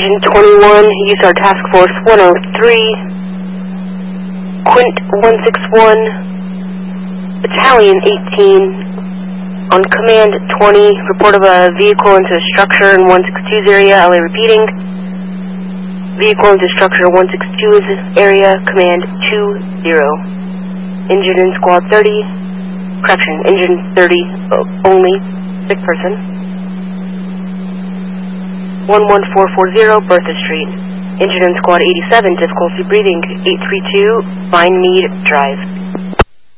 Engine 21, use our Task Force 103, Quint 161, Battalion 18, on Command 20, report of a vehicle into structure in 162's area, LA repeating, vehicle into structure 162's area, Command 20, engine in Squad 30, correction, engine 30 only, sick person. 11440 Bertha Street. Engine in Squad 87, difficulty breathing. 832 Vinemead Drive.